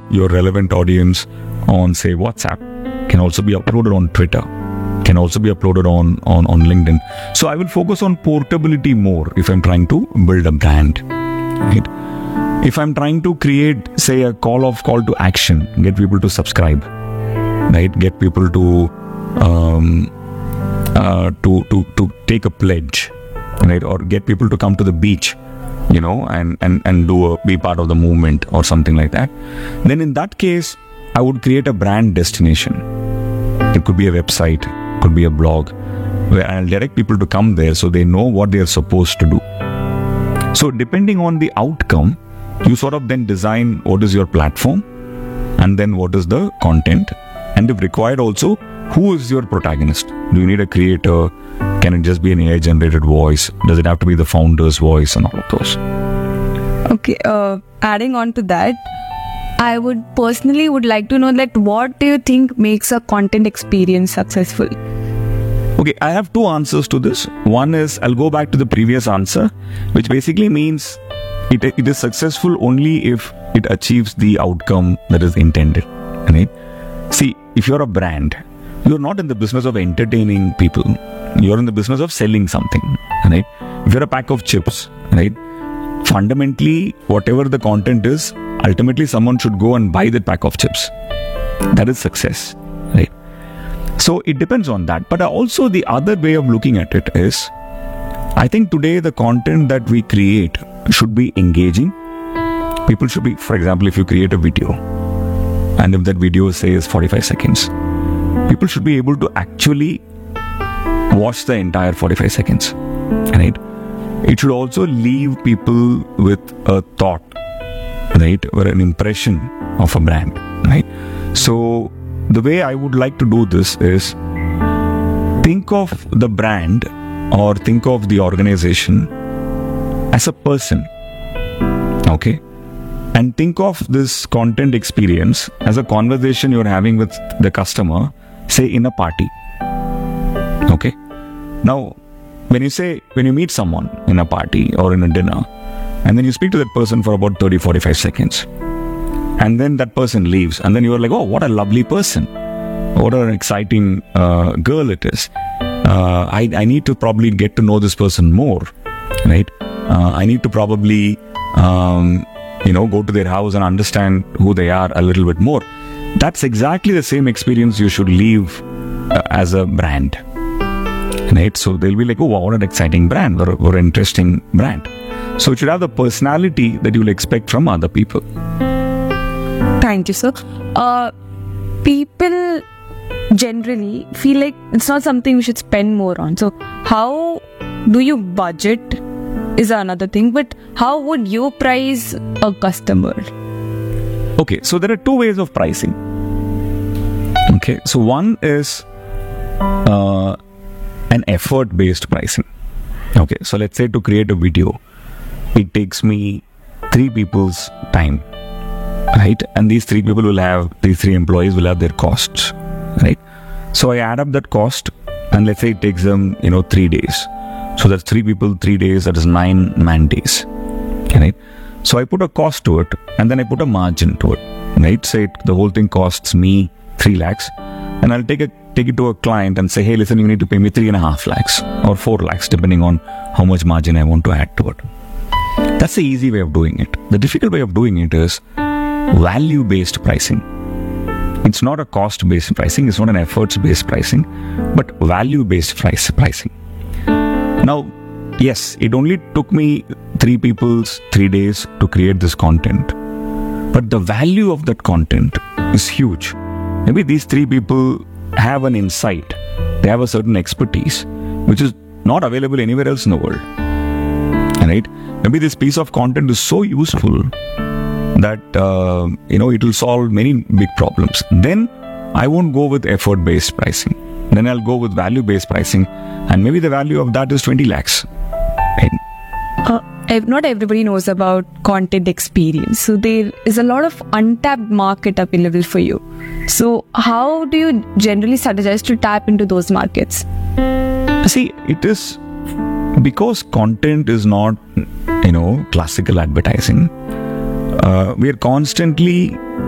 your relevant audience on, say, WhatsApp, can also be uploaded on Twitter, can also be uploaded on LinkedIn. So I will focus on portability more if I'm trying to build a brand, right? If I'm trying to create, say, a call to action, get people to subscribe, right? Get people to take a pledge, right? Or get people to come to the beach, and be part of the movement or something like that. Then in that case, I would create a brand destination. It could be a website, could be a blog, where I'll direct people to come there so they know what they are supposed to do. So depending on the outcome, you sort of then design what is your platform and then what is the content, and if required also, who is your protagonist? Do you need a creator? Can it just be an AI generated voice? Does it have to be the founder's voice and all of those? Okay, adding on to that, I would personally like to know that what do you think makes a content experience successful? Okay, I have two answers to this. One is, I'll go back to the previous answer, which basically means it is successful only if it achieves the outcome that is intended, right? See, if you're a brand, you're not in the business of entertaining people. You're in the business of selling something, right? If you're a pack of chips, right? Fundamentally, whatever the content is, ultimately someone should go and buy that pack of chips. That is success, right? So it depends on that. But also the other way of looking at it is, I think today the content that we create should be engaging. People should be, for example, if you create a video, and if that video says 45 seconds, people should be able to actually watch the entire 45 seconds, right? It should also leave people with a thought, right? Or an impression of a brand, right? So the way I would like to do this is, think of the brand or think of the organization as a person, okay? And think of this content experience as a conversation you're having with the customer, say in a party, okay? Now, when you meet someone in a party or in a dinner, and then you speak to that person for about 30-45 seconds, and then that person leaves, and then you're like, oh, what a lovely person, what an exciting girl it is. I need to probably get to know this person more, right? I need to probably go to their house and understand who they are a little bit more. That's exactly the same experience you should leave as a brand, right? So they'll be like, oh, wow, what an exciting brand, or an interesting brand. So it should have the personality that you'll expect from other people. Thank you, sir. People generally feel like it's not something we should spend more on. So how do you budget is another thing, but how would you price a customer? Okay, so there are two ways of pricing. Okay, so one is an effort-based pricing. Okay, so let's say to create a video, it takes me 3 people's time, right? And these 3 employees will have their costs, right? So I add up that cost, and let's say it takes them, 3 days. So that's 3 people, 3 days, that is 9 man days, right? So I put a cost to it, and then I put a margin to it, right? Say the whole thing costs me 3 lakhs, and I'll take it to a client and say, hey, listen, you need to pay me 3.5 lakhs or 4 lakhs, depending on how much margin I want to add to it. That's the easy way of doing it. The difficult way of doing it is value-based pricing. It's not a cost-based pricing, it's not an efforts-based pricing, but value-based pricing. Now, yes, it only took me 3 people's 3 days to create this content, but the value of that content is huge. Maybe these 3 people have an insight, they have a certain expertise, which is not available anywhere else in the world, right? Maybe this piece of content is so useful that, it will solve many big problems. Then I won't go with effort-based pricing. Then I'll go with value-based pricing, and maybe the value of that is 20 lakhs. Right? Not everybody knows about content experience. So there is a lot of untapped market available for you. So how do you generally strategize to tap into those markets? See, it is because content is not, classical advertising. We are constantly